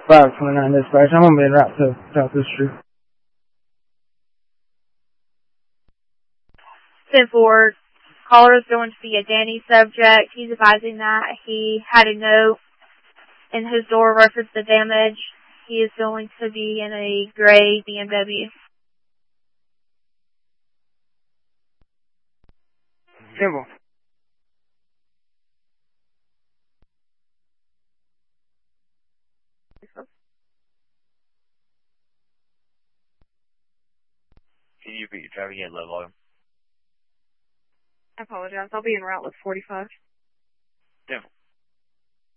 529 dispatch. I'm gonna be en route to South this Street. 10-4, caller is going to be a Danny subject. He's advising that he had a note in his door reference the damage. He is going to be in a gray BMW. 10-4. Can you repeat your driver again, low volume? I apologize. I'll be en route with 45. 10-4.